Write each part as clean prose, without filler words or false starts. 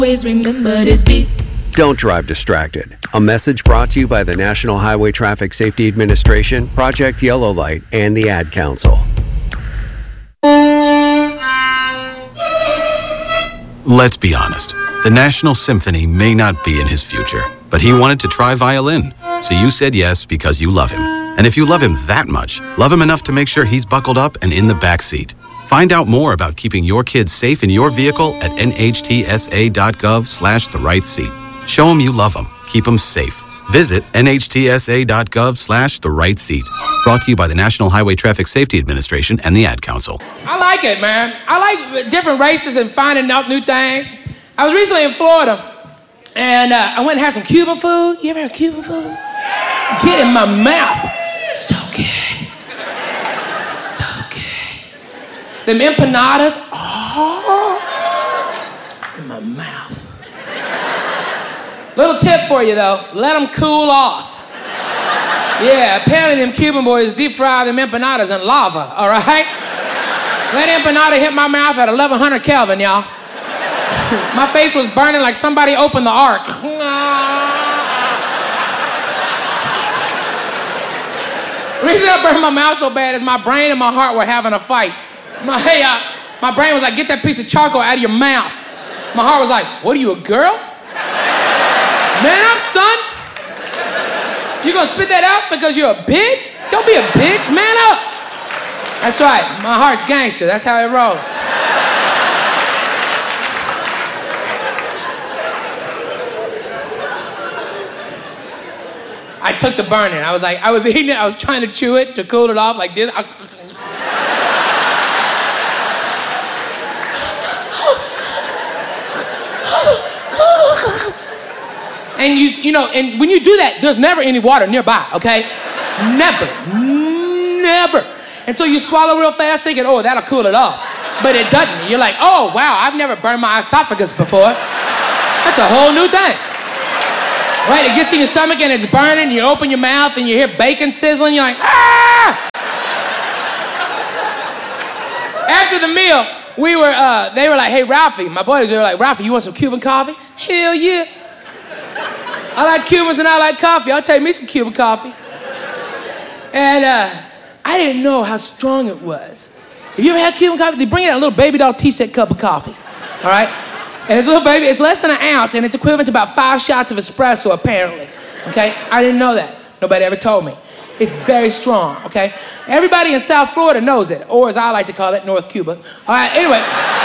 Always remember this beat. Don't drive distracted. A message brought to you by the National Highway Traffic Safety Administration, Project Yellow Light, and the Ad Council. Let's be honest. The National Symphony may not be in his future, but he wanted to try violin. So you said yes because you love him. And if you love him that much, love him enough to make sure he's buckled up and in the back seat. Find out more about keeping your kids safe in your vehicle at nhtsa.gov/the-right-seat. Show them you love them. Keep them safe. Visit nhtsa.gov/the-right-seat. Brought to you by the National Highway Traffic Safety Administration and the Ad Council. I like it, man. I like different races and finding out new things. I was recently in Florida, and I went and had some Cuban food. You ever had Cuban food? Get in my mouth. So good. So good. Them empanadas, in my mouth. Little tip for you, though. Let them cool off. Yeah, apparently them Cuban boys deep fry them empanadas in lava, all right? That empanada hit my mouth at 1100 Kelvin, y'all. My face was burning like somebody opened the ark. The reason I burned my mouth so bad is my brain and my heart were having a fight. My brain was like, get that piece of charcoal out of your mouth. My heart was like, what are you, a girl? Man up, son. You gonna spit that out because you're a bitch? Don't be a bitch, man up. That's right, my heart's gangster, that's how it rolls. I took the burning. I was eating it, I was trying to chew it to cool it off like this. And you know, and when you do that, there's never any water nearby, okay? Never. And so you swallow real fast thinking, oh, that'll cool it off. But it doesn't. You're like, oh, wow, I've never burned my esophagus before. That's a whole new thing. Right, it gets in your stomach and it's burning, you open your mouth and you hear bacon sizzling, you're like, ah! After the meal, they were like, hey, Ralphie, my boys, they were like, Ralphie, you want some Cuban coffee? Hell yeah. I like Cubans and I like coffee. I'll take me some Cuban coffee. And I didn't know how strong it was. Have you ever had Cuban coffee? They bring in a little baby doll tea set cup of coffee, all right? And it's a little baby, it's less than an ounce, and it's equivalent to about 5 shots of espresso, apparently, okay? I didn't know that. Nobody ever told me. It's very strong, okay? Everybody in South Florida knows it, or as I like to call it, North Cuba. All right, anyway.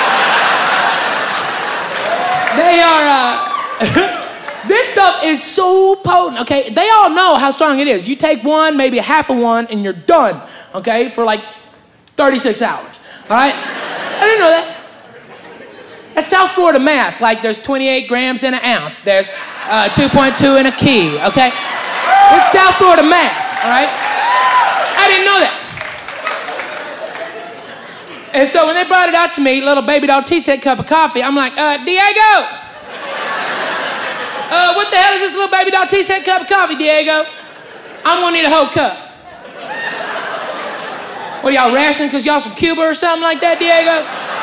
They are, this stuff is so potent, okay? They all know how strong it is. You take one, maybe half of one, and you're done, okay? For like 36 hours, all right? I didn't know that. That's South Florida math. Like there's 28 grams in an ounce. There's 2.2 in a key, okay? It's South Florida math, all right? I didn't know that. And so when they brought it out to me, little baby doll tea set cup of coffee, I'm like, Diego! What the hell is this little baby doll tea set cup of coffee, Diego? I'm gonna need a whole cup. What are y'all rationing because y'all from Cuba or something like that, Diego?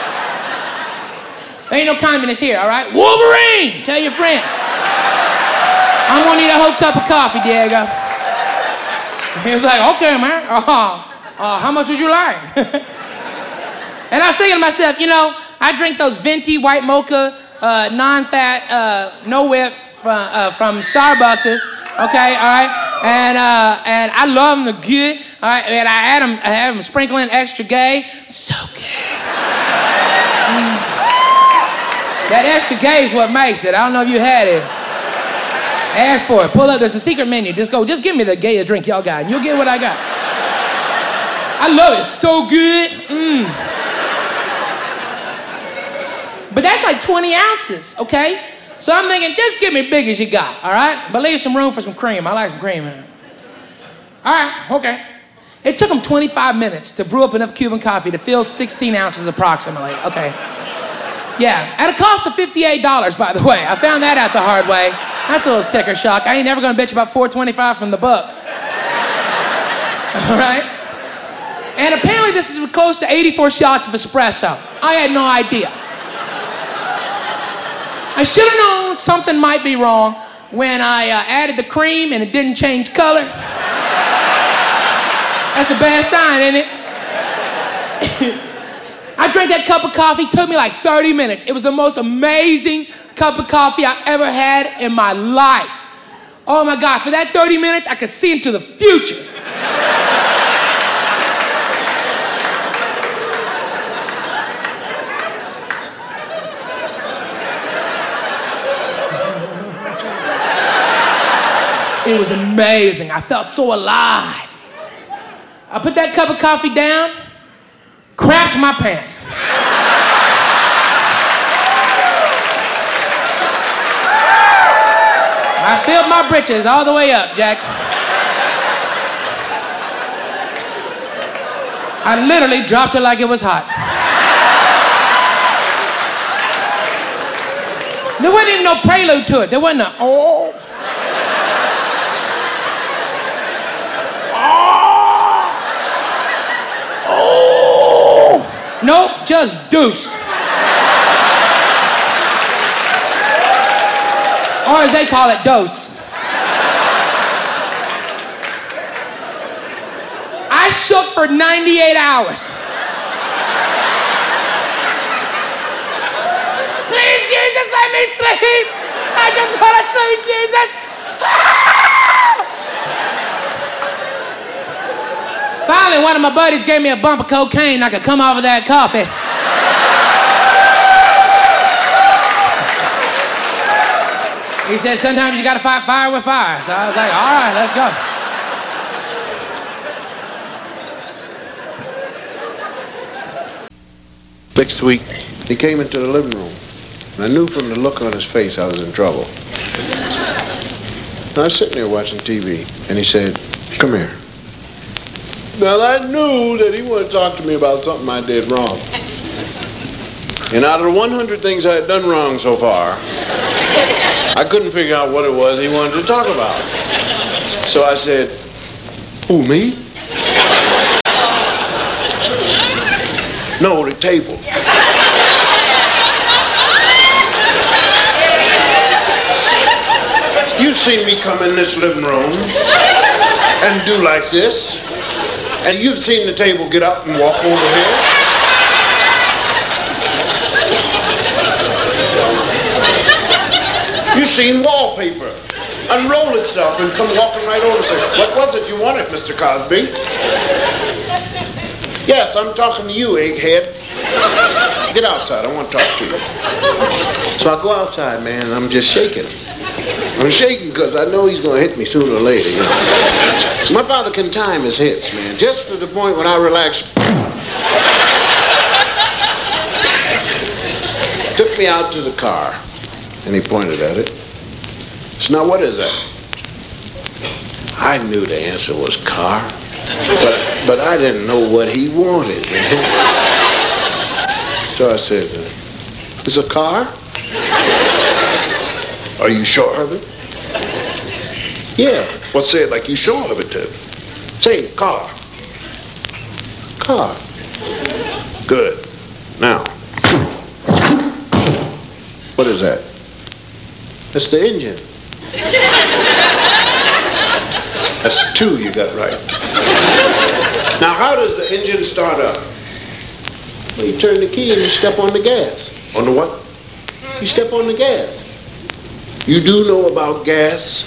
There ain't no communists here, all right? Wolverine! Tell your friend. I'm gonna need a whole cup of coffee, Diego. He was like, okay, man. How much would you like? And I was thinking to myself, you know, I drink those venti white mocha, non-fat, no whip from Starbucks, okay, all right? And I love them, they're good, all right? And I have them sprinkling extra gay. So good. That extra gay is what makes it. I don't know if you had it. Ask for it. Pull up. There's a secret menu. Just give me the gayest drink y'all got, and you'll get what I got. I love it. So good. But that's like 20 ounces, okay? So I'm thinking, just give me big as you got, all right? But leave some room for some cream. I like some cream in it. All right, okay. It took them 25 minutes to brew up enough Cuban coffee to fill 16 ounces approximately, okay? Yeah, at a cost of $58, by the way. I found that out the hard way. That's a little sticker shock. I ain't never gonna bitch about $4.25 from the Bucks. All right? And apparently this is close to 84 shots of espresso. I had no idea. I should have known something might be wrong when I added the cream and it didn't change color. That's a bad sign, isn't it? I drank that cup of coffee, took me like 30 minutes. It was the most amazing cup of coffee I've ever had in my life. Oh my God, for that 30 minutes, I could see into the future. It was amazing. I felt so alive. I put that cup of coffee down, crapped my pants. I filled my britches all the way up, Jack. I literally dropped it like it was hot. There wasn't even no prelude to it. There wasn't a, oh. Nope, just deuce. Or as they call it, dose. I shook for 98 hours. Please, Jesus, let me sleep. I just want to sleep, Jesus. Finally, one of my buddies gave me a bump of cocaine. I could come off of that coffee. He said, sometimes you gotta fight fire with fire. So I was like, all right, let's go. Next week, he came into the living room. And I knew from the look on his face I was in trouble. And I was sitting there watching TV, and he said, come here. Now, I knew that he wanted to talk to me about something I did wrong. And out of the 100 things I had done wrong so far, I couldn't figure out what it was he wanted to talk about. So I said, who, me? No, the table. You've seen me come in this living room and do like this. And you've seen the table get up and walk over here. You've seen wallpaper unroll itself and come walking right over and say, what was it you wanted, Mr. Cosby? Yes, I'm talking to you, egghead. Get outside, I want to talk to you. So I go outside, man, and I'm just shaking. I'm shaking because I know he's going to hit me sooner or later, you know. My father can time his hits, man, just to the point when I relax. Took me out to the car, and he pointed at it. So now what is that? I knew the answer was car, but I didn't know what he wanted, man. So I said, it's a car? Are you sure of it? Yeah. Well, say it like you sure of it, then. Say, car. Car. Good. Now, what is that? That's the engine. That's two you got right. Now, how does the engine start up? Well, you turn the key and you step on the gas. On the what? You step on the gas. You do know about gas?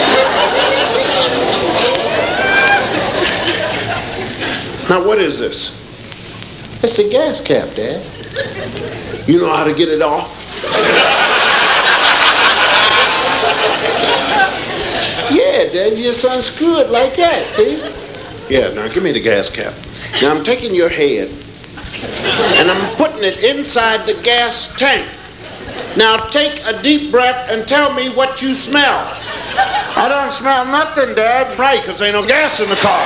Now, what is this? It's the gas cap, Dad. You know how to get it off? Yeah, Dad, you just unscrew it like that, see? Yeah, now give me the gas cap. Now, I'm taking your head, and I'm putting it inside the gas tank. Now take a deep breath and tell me what you smell. I don't smell nothing, Dad. Right, because there ain't no gas in the car.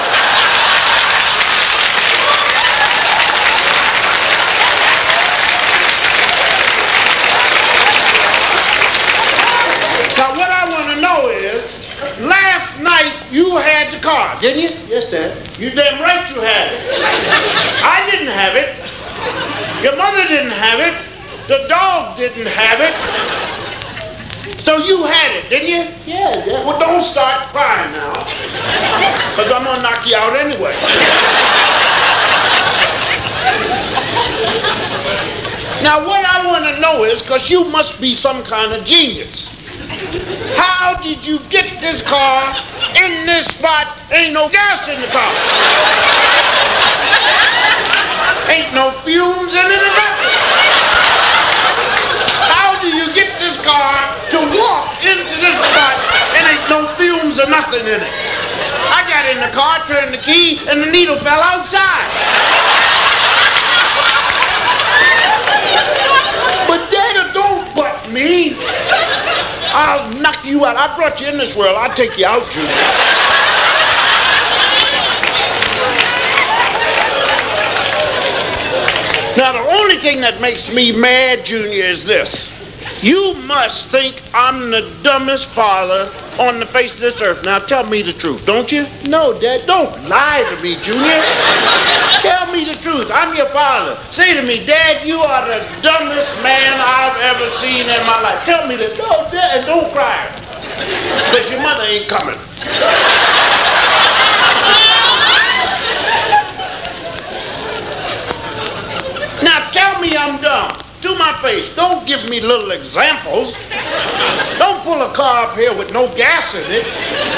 Now what I want to know is, last night you had the car, didn't you? Yes, Dad. You damn right you had it. I didn't have it. Your mother didn't have it. The dog didn't have it. So you had it, didn't you? Yeah, Dad. Well, don't start crying now. Because I'm going to knock you out anyway. Now, what I want to know is, because you must be some kind of genius, how did you get this car in this spot? Ain't no gas in the car. Ain't no fumes in it or nothing. How do you get this car to walk into this spot and ain't no fumes or nothing in it? I got in the car, turned the key, and the needle fell outside. But Dad, don't butt me. I'll knock you out. I brought you in this world. I'll take you out, Junior. Now, the only thing that makes me mad, Junior, is this. You must think I'm the dumbest father on the face of this earth. Now, tell me the truth, don't you? No, Dad, don't lie to me, Junior. Tell me the truth. I'm your father. Say to me, Dad, you are the dumbest man I've ever seen in my life. Tell me this. No, Dad, and don't cry. Because your mother ain't coming. Now, tell me I'm dumb. To my face. Don't give me little examples. Don't pull a car up here with no gas in it.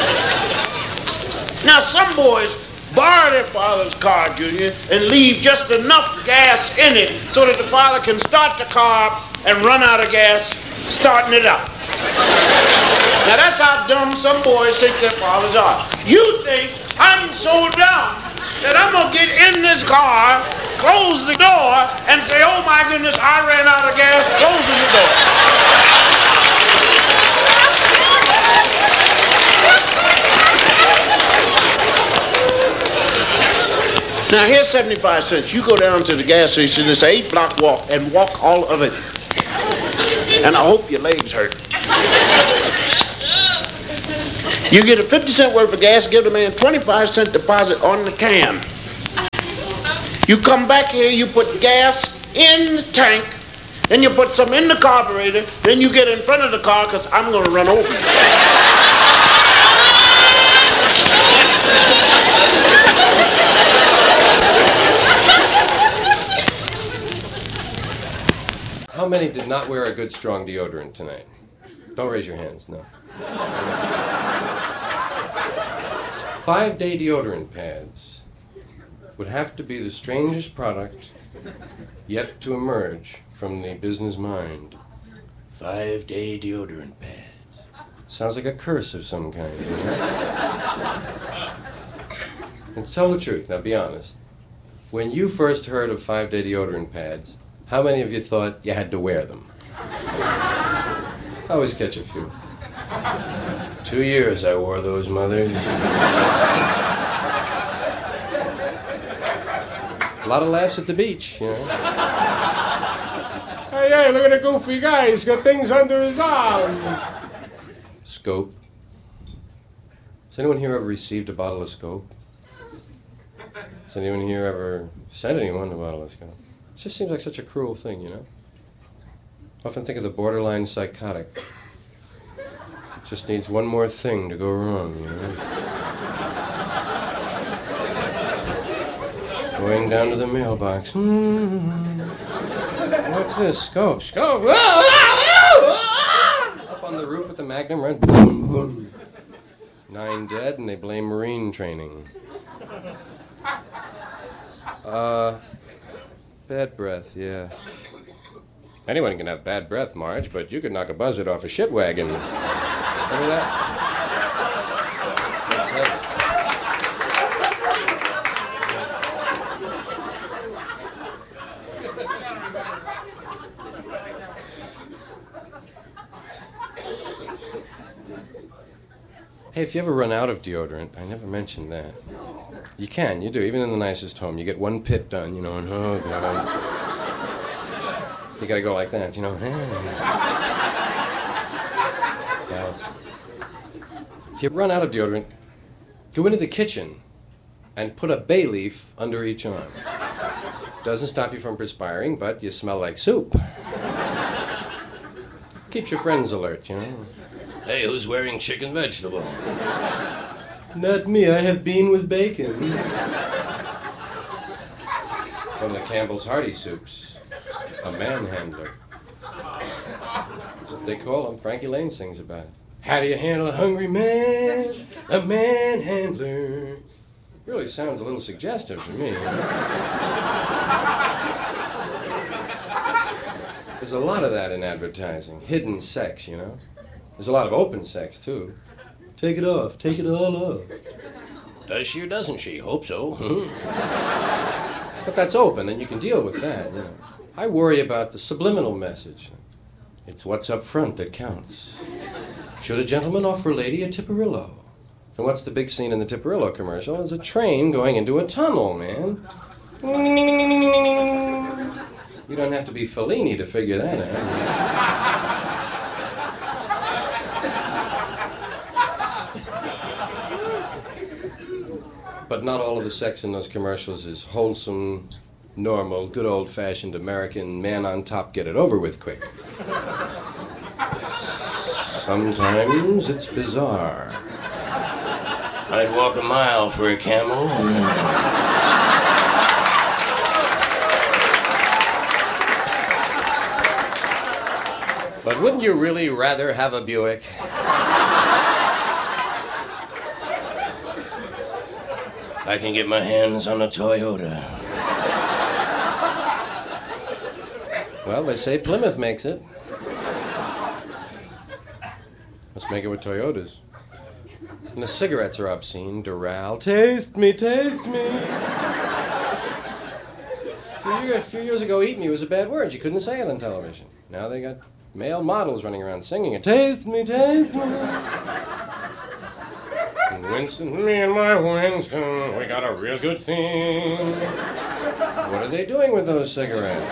Now, some boys borrow their father's car, Junior, and leave just enough gas in it so that the father can start the car up and run out of gas starting it up. Now, that's how dumb some boys think their fathers are. You think I'm so dumb that I'm going to get in this car, close the door, and say, oh my goodness, I ran out of gas, closing the door. Now here's 75 cents. You go down to the gas station, it's an 8-block walk, and walk all of it. And I hope your legs hurt. You get a 50-cent worth of gas, give the man 25-cent deposit on the can. You come back here, you put gas in the tank, then you put some in the carburetor, then you get in front of the car because I'm going to run over you. How many did not wear a good strong deodorant tonight? Don't raise your hands, no. 5-day deodorant pads would have to be the strangest product yet to emerge from the business mind. 5-day deodorant pads. Sounds like a curse of some kind, you know? And tell the truth, now be honest. When you first heard of 5-day deodorant pads, how many of you thought you had to wear them? I always catch a few. 2 years I wore those mothers. A lot of laughs at the beach, you know. Hey, look at the goofy guy. He's got things under his arms. Scope. Has anyone here ever received a bottle of Scope? Has anyone here ever sent anyone a bottle of Scope? It just seems like such a cruel thing, you know. I often think of the borderline psychotic. It just needs one more thing to go wrong, you know. Going down to the mailbox. What's this? Scope. Scope. Up on the roof with the Magnum, right? 9 dead, and they blame Marine training. Bad breath, yeah. Anyone can have bad breath, Marge, but you could knock a buzzard off a shit wagon. Remember that? That's it. Hey, if you ever run out of deodorant, I never mentioned that. You can, you do, even in the nicest home. You get one pit done, you know, and oh, God. You gotta go like that, you know. Now, if you run out of deodorant, go into the kitchen and put a bay leaf under each arm. Doesn't stop you from perspiring, but you smell like soup. Keeps your friends alert, you know. Hey, who's wearing chicken vegetable? Not me, I have bean with bacon. One of the Campbell's Hearty Soups. A manhandler. That's what they call him. Frankie Lane sings about it. How do you handle a hungry man? A manhandler. Really sounds a little suggestive to me. There's a lot of that in advertising. Hidden sex, you know. There's a lot of open sex, too. Take it off. Take it all off. Does she or doesn't she? Hope so. But that's open, and you can deal with that, you know. I worry about the subliminal message. It's what's up front that counts. Should a gentleman offer a lady a Tipperillo? And what's the big scene in the Tipperillo commercial? There's a train going into a tunnel, man. You don't have to be Fellini to figure that out. But not all of the sex in those commercials is wholesome, normal, good old-fashioned American man on top, get it over with quick. Sometimes it's bizarre. I'd walk a mile for a camel. But wouldn't you really rather have a Buick? I can get my hands on a Toyota. Well, they say Plymouth makes it. Let's make it with Toyotas. And the cigarettes are obscene. Doral, taste me, taste me. A few years ago, eat me was a bad word. You couldn't say it on television. Now they got male models running around singing it. Taste me, taste me. And Winston, me and my Winston, we got a real good thing. What are they doing with those cigarettes?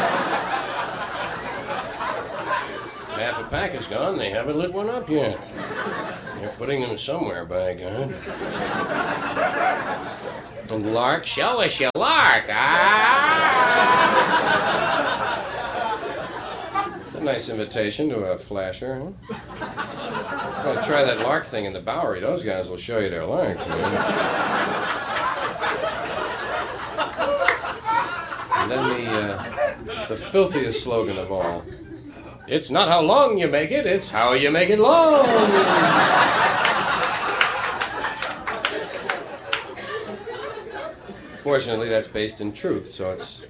Half a pack is gone. They haven't lit one up yet. They're putting them somewhere, by God. And Lark, show us your Lark. It's a nice invitation to a flasher, huh? Well, try that Lark thing in the Bowery. Those guys will show you their Larks, man. And then the filthiest slogan of all. It's not how long you make it, it's how you make it long. Fortunately, that's based in truth, so it's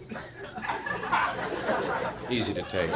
easy to take.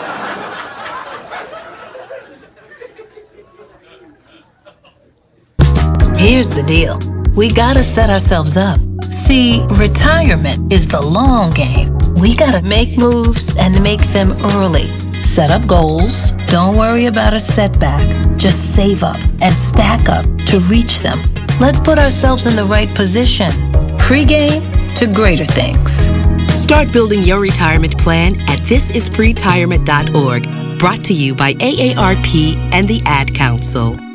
Here's the deal. We gotta set ourselves up. See, retirement is the long game. We gotta make moves and make them early. Set up goals. Don't worry about a setback. Just save up and stack up to reach them. Let's put ourselves in the right position. Pre-game to greater things. Start building your retirement plan at thisispretirement.org. Brought to you by AARP and the Ad Council.